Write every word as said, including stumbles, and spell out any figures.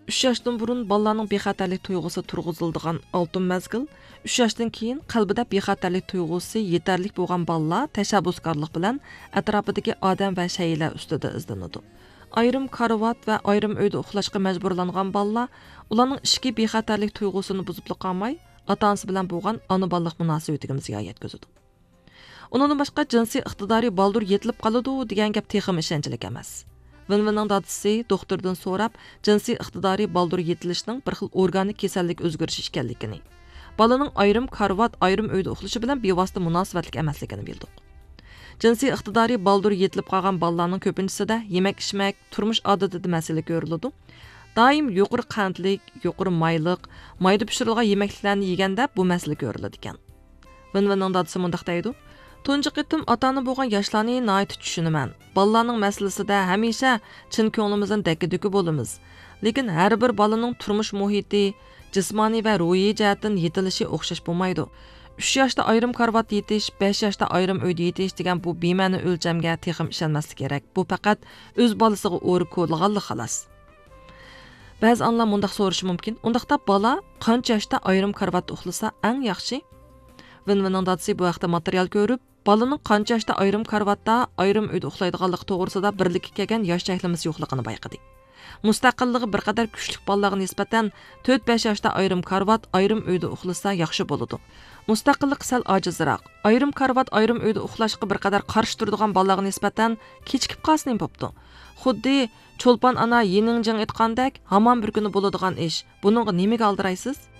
uch yoshdan burun bolalarning bexatarlik tuyg'usi turg'izildigan oltin mazgil, uch yoshdan keyin qalbida bexatarlik tuyg'usi yetarli bo'lgan bolalar tashabbuskorlik bilan atrofidagi odam va shaylar ustida izlanadi. Ayrim karvat va ayrim uyda uxlashga majburlangan bolalar ularning ichki bexatarlik tuyg'usini buzib qolmay, ota-onasi bilan bo'lgan ona-bolalik munosabatiga ziyon yetkazadi. Undan boshqa jinsiy iqtidoriy baldur yetilib qoladi degan gap texim ishonchlik emas. Vinvinning dadisi doktordan so'rab, jinsiy iqtidoriy baldur yetilishning bir xil organik kasallik o'zgarishi ekanligini, bolaning ayrim karvat, ayrim uyda uxlashi bilan bevosita munosabatlik emasligini bildik. Jinsiy iqtidoriy baldur yetilib qolgan bolalarning ko'pinchisida yemak-ichmak, turmush odatida masala ko'riladi. Doim yuqori qandlik, yuqori mayliq, mayda pishirilgan yemeklarni yeganda bu masala ko'riladi ekan. Vinvinning dadisi mundaq deydi: Tunji qitim ota-ona bo'lgan yoshlarni nayt tushunaman. Bolalarning masalasida hamisha chin ko'nglimizdan dakki-dukki bo'lamiz. Lekin har bir bolaning turmush muhiti, jismoniy va ruhiy jihatdan yetilishi o'xshash bo'lmaydi. uch yoshda ayrim karvat yetish, besh yoshda ayrim uyda yetish degan bu bema'ni o'lchamga texim ishonmaslik kerak. Bu faqat o'z bolasiga o'ri ko'rganlik xolos. Ba'zi anlar mundaq so'rashi mumkin. Undaqda bola qancha yoshda ayrim karvat uxlasa eng yaxshi? Vinvinning dadisi bu vaqtda material ko'rib, bolaning qancha yoshda ayrim karvatda, ayrim uyda uxlaydiganligi to'g'risida birlikka kelgan yosh cheklimiz yo'qligini bayqadi. Mustaqilligi bir qadar kuchli bolalarga nisbatan to'rt besh yoshda ayrim karvat, ayrim uyda uxlasa yaxshi bo'ladi. Mustaqillik sal ojizroq. Ayrim karvat, ayrim uyda uxlashga bir qadar qarshi turadigan bolalarga nisbatan kechikib qolsin bo'pti. Xuddi cho'lpon ana yeningjing aytgandek, hamon bir kuni bo'ladigan ish. Buningga nimaga aldiraysiz?